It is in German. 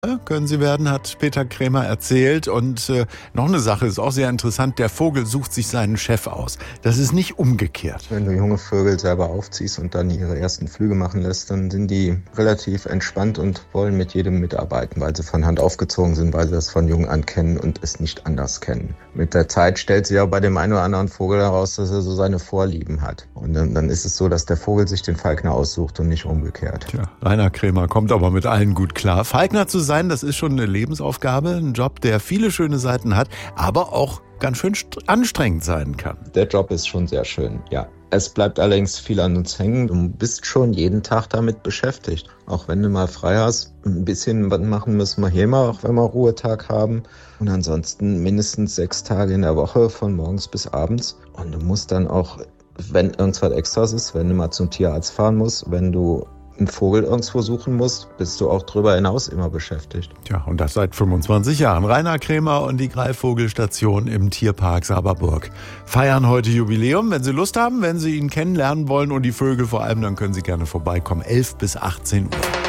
Können sie werden, hat Peter Krämer erzählt. Und noch eine Sache ist auch sehr interessant. Der Vogel sucht sich seinen Chef aus. Das ist nicht umgekehrt. Wenn du junge Vögel selber aufziehst und dann ihre ersten Flüge machen lässt, dann sind die relativ entspannt und wollen mit jedem mitarbeiten, weil sie von Hand aufgezogen sind, weil sie das von jung an kennen und es nicht anders kennen. Mit der Zeit stellt sich ja bei dem einen oder anderen Vogel heraus, dass er so seine Vorlieben hat. Und dann ist es so, dass der Vogel sich den Falkner aussucht und nicht umgekehrt. Tja, Rainer Krämer kommt aber mit allen gut klar. Falkner zu sein, das ist schon eine Lebensaufgabe, ein Job, der viele schöne Seiten hat, aber auch ganz schön anstrengend sein kann. Der Job ist schon sehr schön, ja. Es bleibt allerdings viel an uns hängen. Du bist schon jeden Tag damit beschäftigt. Auch wenn du mal frei hast, ein bisschen was machen müssen wir hier mal, auch wenn wir Ruhetag haben. Und ansonsten mindestens 6 Tage in der Woche, von morgens bis abends. Und du musst dann auch, wenn irgendwas Extras ist, wenn du mal zum Tierarzt fahren musst, wenn du einen Vogel irgendwo suchen musst, bist du auch darüber hinaus immer beschäftigt. Tja, und das seit 25 Jahren. Rainer Krämer und die Greifvogelstation im Tierpark Saberburg feiern heute Jubiläum. Wenn Sie Lust haben, wenn Sie ihn kennenlernen wollen und die Vögel vor allem, dann können Sie gerne vorbeikommen. 11 bis 18 Uhr.